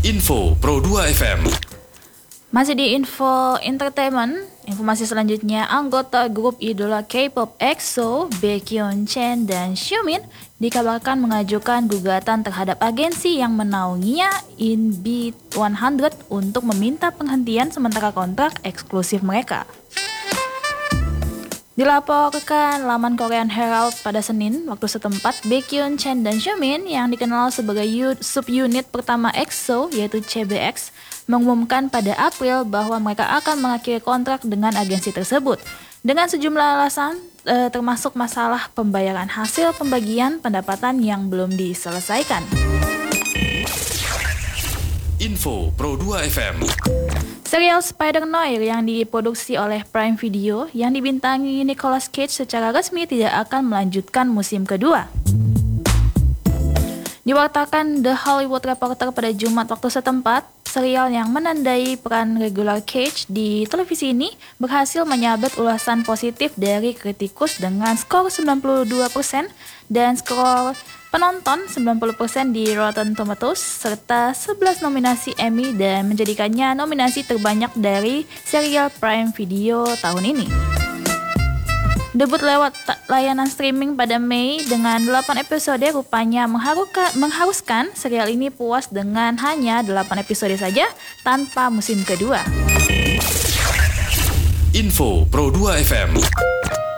Info Pro 2 FM. Masih di Info Entertainment, informasi selanjutnya anggota grup idola K-pop EXO, Baekhyun, Chen, dan Xiumin dikabarkan mengajukan gugatan terhadap agensi yang menaunginya InB100 untuk meminta penghentian sementara kontrak eksklusif mereka. Dilaporkan laman Korean Herald pada Senin waktu setempat, Baekhyun, Chen, dan Xiumin yang dikenal sebagai subunit pertama EXO yaitu CBX mengumumkan pada April bahwa mereka akan mengakhiri kontrak dengan agensi tersebut dengan sejumlah alasan termasuk masalah pembayaran hasil pembagian pendapatan yang belum diselesaikan. Info Pro 2 FM. Serial Spider-Noir yang diproduksi oleh Prime Video yang dibintangi Nicolas Cage secara resmi tidak akan melanjutkan musim kedua. Diwartakan The Hollywood Reporter pada Jumat waktu setempat, serial yang menandai peran regular Cage di televisi ini berhasil menyabet ulasan positif dari kritikus dengan skor 92% dan skor penonton 90% di Rotten Tomatoes serta 11 nominasi Emmy dan menjadikannya nominasi terbanyak dari serial Prime Video tahun ini. Debut lewat layanan streaming pada Mei dengan 8 episode rupanya mengharuskan serial ini puas dengan hanya 8 episode saja tanpa musim kedua. Info Pro 2 FM.